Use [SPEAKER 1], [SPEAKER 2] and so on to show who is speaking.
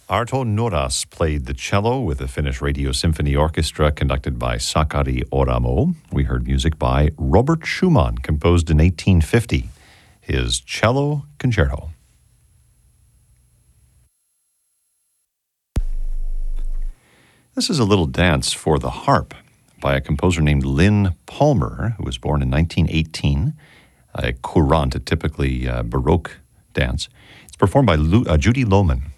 [SPEAKER 1] Arto Noras played the cello with the Finnish Radio Symphony Orchestra conducted by Sakari Oramo. We heard music by Robert Schumann, composed in 1850, his Cello Concerto. This is a little dance for the harp by a composer named Lynn Palmer, who was born in 1918, a courante, a typically Baroque dance. It's performed by Judy Lohman.